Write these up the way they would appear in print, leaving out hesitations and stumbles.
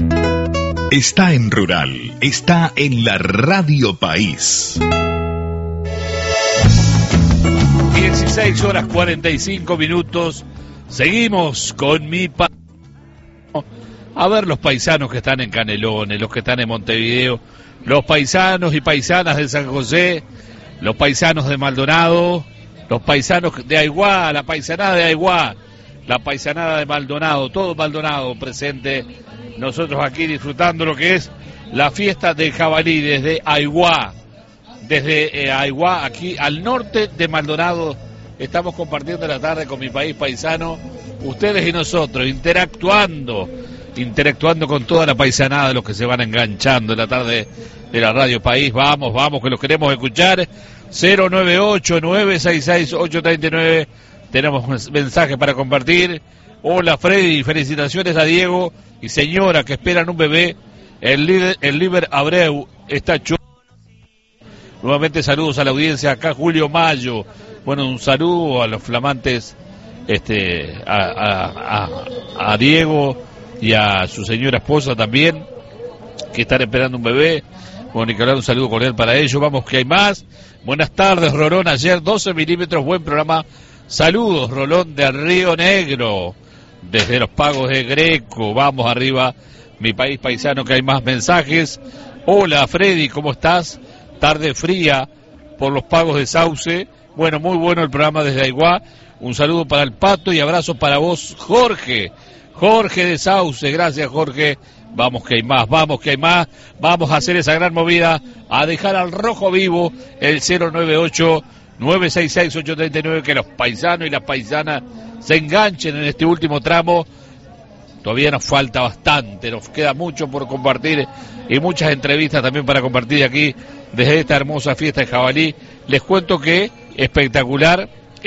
Está en Rural, está en la Radio País. 16 horas 45 minutos. Seguimos con mi a ver los paisanos que están en Canelones, los que están en Montevideo, los paisanos y paisanas de San José, los paisanos de Maldonado, los paisanos de Aiguá, la paisanada de Aiguá, la paisanada de Maldonado, todo Maldonado presente. Nosotros aquí disfrutando lo que es la fiesta del jabalí desde Aiguá. Desde Aiguá, aquí al norte de Maldonado, estamos compartiendo la tarde con mi país paisano, ustedes y nosotros, interactuando con toda la paisanada de los que se van enganchando en la tarde de la Radio País. Vamos, que los queremos escuchar. 098-966-839, tenemos mensajes para compartir. Hola Freddy, felicitaciones a Diego y señora que esperan un bebé. El líder Abreu está chulo. Nuevamente saludos a la audiencia, acá Julio Mayo. Bueno, un saludo a los flamantes, a Diego y a su señora esposa también, que están esperando un bebé. Bueno, Nicolás, un saludo cordial para ellos. Vamos que hay más. Buenas tardes, Rolón. Ayer 12 milímetros, buen programa. Saludos, Rolón de Río Negro, desde los pagos de Greco. Vamos arriba, mi país paisano, que hay más mensajes. Hola, Freddy, ¿cómo estás? Tarde fría por los pagos de Sauce. Bueno, muy bueno el programa desde Aiguá. Un saludo para el Pato y abrazo para vos, Jorge. Jorge de Sauce, gracias, Jorge. Vamos que hay más, vamos a hacer esa gran movida, a dejar al rojo vivo el 098-966-839, que los paisanos y las paisanas se enganchen en este último tramo. Todavía nos falta bastante, nos queda mucho por compartir y muchas entrevistas también para compartir aquí desde esta hermosa fiesta de jabalí. Les cuento que espectacular,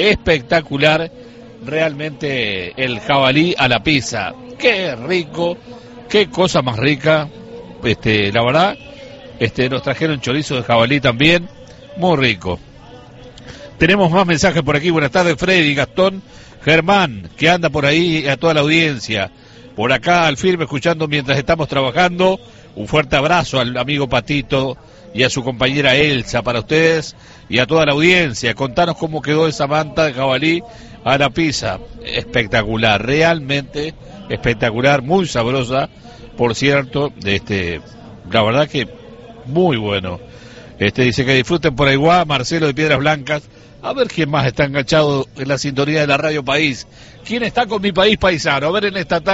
realmente el jabalí a la pizza. Qué rico, qué cosa más rica. La verdad, nos trajeron chorizo de jabalí también, muy rico. Tenemos más mensajes por aquí. Buenas tardes, Freddy, Gastón, Germán, que anda por ahí, a toda la audiencia. Por acá al firme, escuchando mientras estamos trabajando. Un fuerte abrazo al amigo Patito y a su compañera Elsa para ustedes y a toda la audiencia. Contanos cómo quedó esa manta de jabalí a la pizza. Espectacular, realmente espectacular, muy sabrosa, por cierto. La verdad que muy bueno. Dice que disfruten por Aiguá, Marcelo de Piedras Blancas. A ver quién más está enganchado en la sintonía de la Radio País. ¿Quién está con mi país paisano? A ver en esta tarde.